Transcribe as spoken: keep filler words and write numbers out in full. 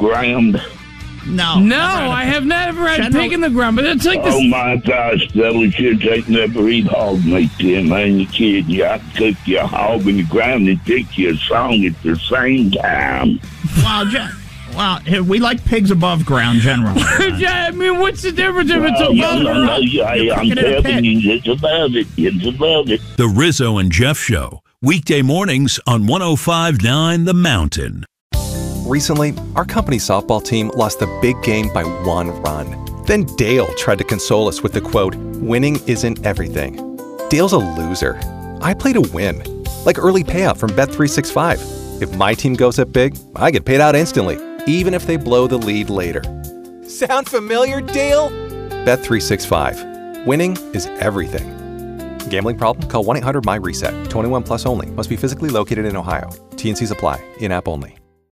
ground? No. No, I have never had General- pig in the ground, but it's like Oh this. my gosh, fellas, kids ain't never eat hog meat then, man. You kid, you have to cook your hog in the ground and pick your song at the same time. Well, Gen- well, here, we like pigs above ground, generally. Yeah, I mean, what's the difference if it's Oh, above no, or no, no, up? yeah, You're I'm cooking in a telling pit. you, it's above it. It's above it. The Rizzo and Jeff Show, weekday mornings on one oh five point nine The Mountain. Recently, our company's softball team lost the big game by one run. Then Dale tried to console us with the quote, "Winning isn't everything." Dale's a loser. I play to win. Like early payout from Bet three sixty-five. If my team goes up big, I get paid out instantly, even if they blow the lead later. Sound familiar, Dale? Bet three sixty-five. Winning is everything. Gambling problem? Call one eight hundred M Y RESET. twenty-one plus only. Must be physically located in Ohio. T and C's apply. In-app only.